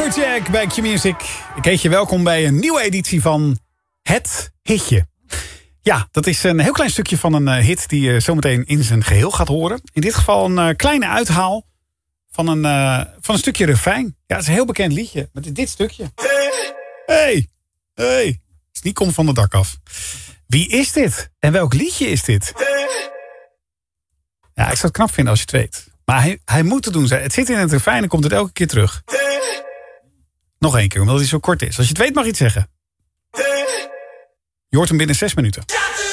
Afrojack bij Q-Music. Ik heet je welkom bij een nieuwe editie van Het Hitje. Ja, dat is een heel klein stukje van een hit die je zometeen in zijn geheel gaat horen. In dit geval een kleine uithaal van een stukje refrein. Ja, het is een heel bekend liedje met dit stukje. Hey. Het niet komt van het dak af. Wie is dit? En welk liedje is dit? Ja, ik zou het knap vinden als je het weet. Maar hij moet het doen. Het zit in het refrein en komt het elke keer terug. Nog één keer, omdat hij zo kort is. Als je het weet mag je het zeggen. Je hoort hem binnen 6 minuten.